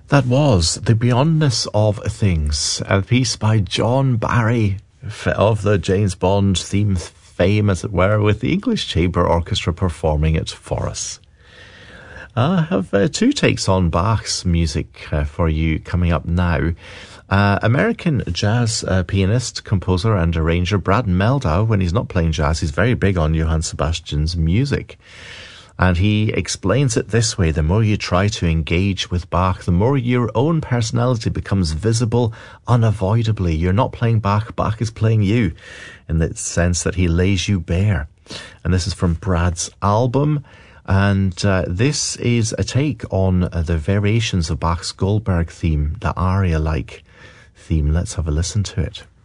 That was The Beyondness of Things, a piece by John Barry of the James Bond theme fame, as it were, with the English Chamber Orchestra performing it for us. I have two takes on Bach's music for you coming up now. American jazz pianist, composer and arranger Brad Mehldau, when he's not playing jazz, he's very big on Johann Sebastian's music. And he explains it this way: the more you try to engage with Bach, the more your own personality becomes visible unavoidably. You're not playing Bach, Bach is playing you, in the sense that he lays you bare. And this is from Brad's album, and this is a take on the variations of Bach's Goldberg theme, the aria-like theme. Let's have a listen to it.